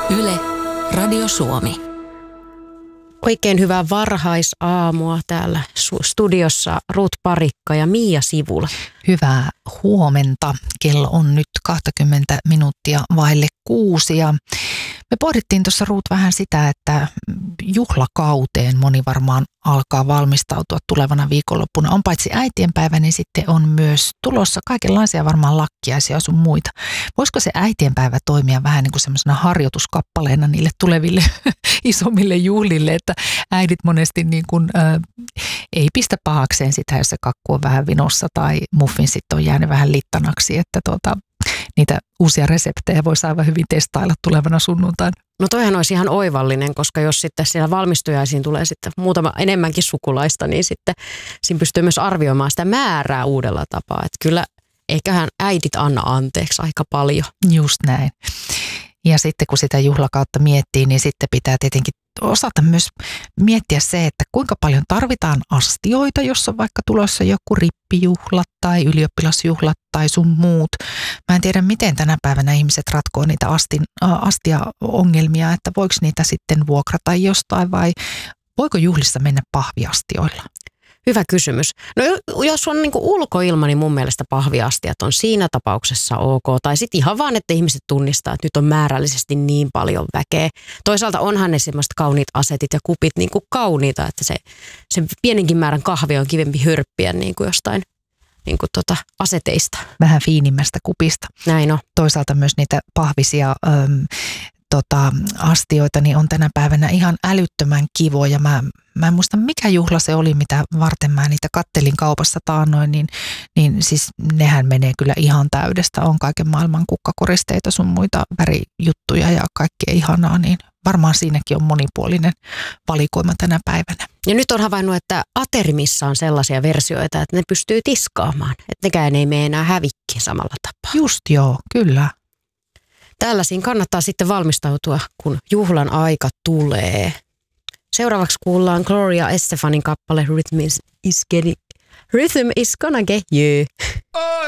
Yle, Radio Suomi. Oikein hyvää varhaisaamua täällä studiossa Ruut Parikka ja Mia Sivula. Hyvää huomenta. Kello on nyt 20 minuuttia vaille 6 ja me pohdittiin tuossa Ruut vähän sitä, että juhlakauteen moni varmaan alkaa valmistautua tulevana viikonloppuna. On paitsi äitienpäivä, niin sitten on myös tulossa kaikenlaisia varmaan lakkiaisia sun muita. Voisiko se äitienpäivä toimia vähän niin kuin semmoisena harjoituskappaleena niille tuleville isommille juhlille, että äidit monesti niin kuin, ei pistä pahakseen sitä, jos se kakku on vähän vinossa tai muffinsit on jäänyt vähän littanaksi, että niitä uusia reseptejä voisi aivan hyvin testailla tulevana sunnuntaina. No toihan olisi ihan oivallinen, koska jos sitten siellä valmistujaisiin tulee sitten muutama enemmänkin sukulaista, niin sitten siinä pystyy myös arvioimaan sitä määrää uudella tapaa. Että kyllä eiköhän äidit anna anteeksi aika paljon. Just näin. Ja sitten kun sitä juhlakautta miettii, niin sitten pitää tietenkin osata myös miettiä se, että kuinka paljon tarvitaan astioita, jos on vaikka tulossa joku rippijuhlat tai ylioppilasjuhlat tai sun muut. Mä en tiedä, miten tänä päivänä ihmiset ratkoo niitä astia-ongelmia, että voiko niitä sitten vuokrata jostain vai voiko juhlissa mennä pahviastioilla? Hyvä kysymys. No jos on niin kuin ulkoilma, niin mun mielestä pahviastiat on siinä tapauksessa ok. Tai sitten ihan vaan, että ihmiset tunnistaa, että nyt on määrällisesti niin paljon väkeä. Toisaalta onhan ne semmoiset kauniit asetit ja kupit niin kuin kauniita, että se pienenkin määrän kahvia on kivempi hörppiä niin kuin jostain niin kuin aseteista. Vähän fiinimmästä kupista. Näin on. Toisaalta myös niitä pahvisia astioita niin on tänä päivänä ihan älyttömän kivoja. Mä en muista mikä juhla se oli, mitä varten mä niitä kattelin kaupassa taannoin, niin siis nehän menee kyllä ihan täydestä. On kaiken maailman kukkakoristeita sun muita värijuttuja ja kaikkea ihanaa, niin varmaan siinäkin on monipuolinen valikoima tänä päivänä. Ja nyt on havainnut, että aterimissa on sellaisia versioita, että ne pystyy tiskaamaan, että nekään ei mene enää hävikki samalla tapaa. Just joo, kyllä. Tällaisiin kannattaa sitten valmistautua, kun juhlan aika tulee. Seuraavaksi kuullaan Gloria Estefanin kappale Rhythm is gonna get you.